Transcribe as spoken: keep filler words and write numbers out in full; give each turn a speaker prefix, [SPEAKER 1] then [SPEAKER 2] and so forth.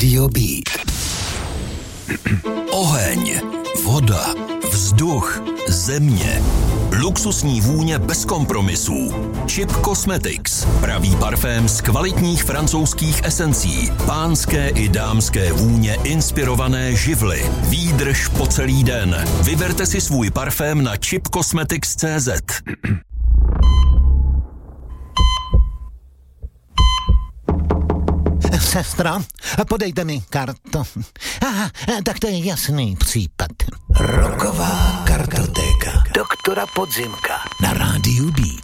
[SPEAKER 1] Rádio Beat. Oheň, voda, vzduch, země. Luxusní vůně bez kompromisů. Chip Cosmetics. Pravý parfém z kvalitních francouzských esencí. Pánské i dámské vůně inspirované živly. Výdrž po celý den. Vyberte si svůj parfém na chip cosmetics tečka cé zet.
[SPEAKER 2] Sestro, podejte mi kartu. Aha, tak to je jasný případ.
[SPEAKER 1] Roková kartotéka. Doktora Podzimka. Na Rádiu Beat.